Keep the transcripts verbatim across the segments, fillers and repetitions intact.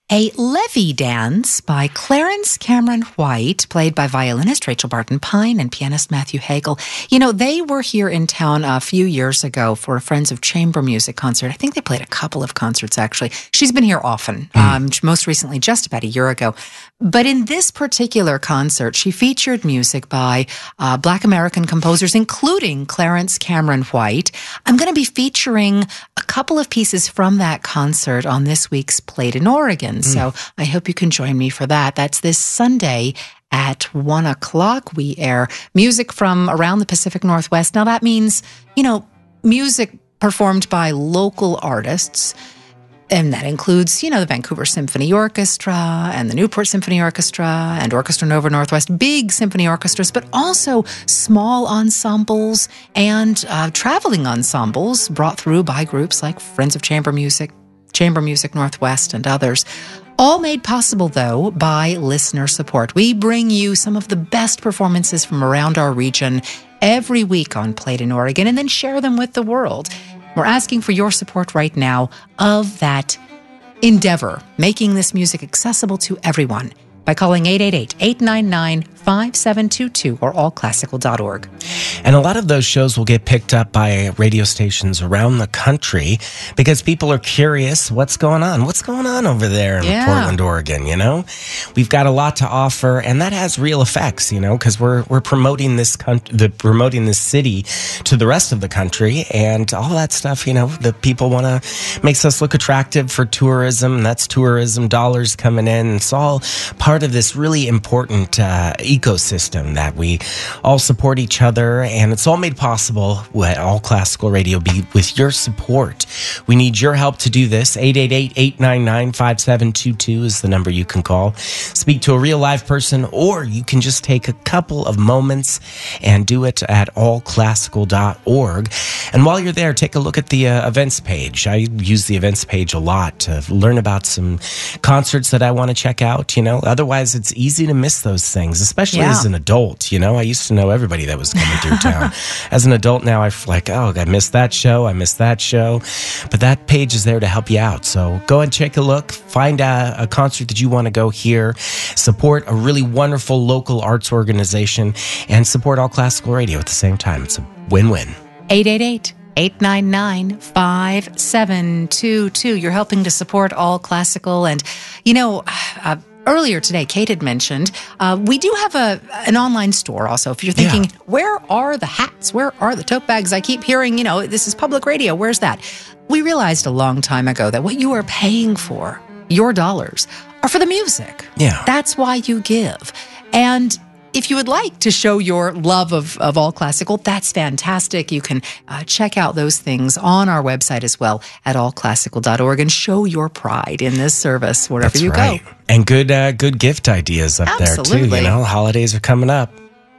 a levee dance by Clarence Cameron White, played by violinist Rachel Barton Pine and pianist Matthew Hagel. You know, they were here in town a few years ago for a Friends of Chamber Music concert. I think they played a couple of concerts, actually. She's been here often, mm. um, most recently just about a year ago. But in this particular concert, she featured music by uh, Black American composers, including Clarence Cameron White. I'm going to be featuring a couple of pieces from that concert on this week's Played in Oregon. Mm. So I hope you can join me for that. That's this Sunday at one o'clock. We air music from around the Pacific Northwest. Now that means, you know, music performed by local artists. And that includes, you know, the Vancouver Symphony Orchestra and the Newport Symphony Orchestra and Orchestra Nova Northwest, big symphony orchestras, but also small ensembles and uh, traveling ensembles brought through by groups like Friends of Chamber Music, Chamber Music Northwest, and others. All made possible, though, by listener support. We bring you some of the best performances from around our region every week on Played in Oregon and then share them with the world. We're asking for your support right now of that endeavor, making this music accessible to everyone, by calling eight eight eight, eight nine nine, five seven two two or all classical dot org. And a lot of those shows will get picked up by radio stations around the country because people are curious what's going on. What's going on over there in yeah. Portland, Oregon, you know? We've got a lot to offer, and that has real effects, you know, because we're we're promoting this con- the promoting this city to the rest of the country, and all that stuff, you know, that people want to, makes us look attractive for tourism. That's tourism dollars coming in. It's all part of this really important uh, ecosystem that we all support each other, and it's all made possible with All Classical Radio be with your support. We need your help to do this. eight eight eight, eight nine nine, five seven two two is the number you can call. Speak to a real live person, or you can just take a couple of moments and do it at all classical dot org. And while you're there, take a look at the uh, events page. I use the events page a lot to learn about some concerts that I want to check out, you know. Otherwise, it's easy to miss those things, especially yeah. as an adult, you know. I used to know everybody that was coming through town. As an adult now, I feel like, oh, I missed that show, I missed that show. But that page is there to help you out. So go and take a look, find a, a concert that you want to go hear, support a really wonderful local arts organization, and support All Classical Radio at the same time. It's a win-win. eight eight eight, eight nine nine, five seven two two. You're helping to support All Classical. And, you know, uh, earlier today, Kate had mentioned, uh, we do have a an online store also. If you're thinking, yeah. where are the hats? Where are the tote bags? I keep hearing, you know, this is public radio. Where's that? We realized a long time ago that what you are paying for, your dollars, are for the music. Yeah. That's why you give. And if you would like to show your love of, of All Classical, that's fantastic. You can uh, check out those things on our website as well at all classical dot org and show your pride in this service wherever that's you right. go. And good uh, good gift ideas up Absolutely. there, too. You know, holidays are coming up.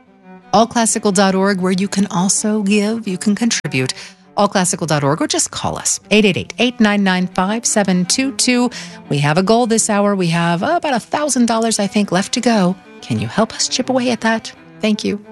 all classical dot org, where you can also give, you can contribute. all classical dot org, or just call us, eight eight eight, eight nine nine, five seven two two. We have a goal this hour. We have uh, about one thousand dollars, I think, left to go. Can you help us chip away at that? Thank you.